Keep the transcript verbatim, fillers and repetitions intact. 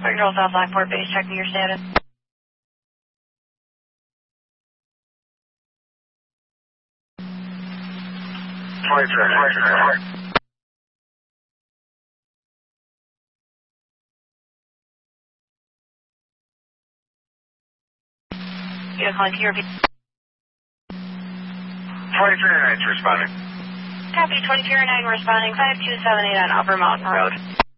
Control South Lockport Base, checking your status. twenty-three oh nine. You know, calling, can you repeat? twenty-three oh nine is responding. Copy, twenty-three oh nine responding, five two seven eight on Upper Mountain Road.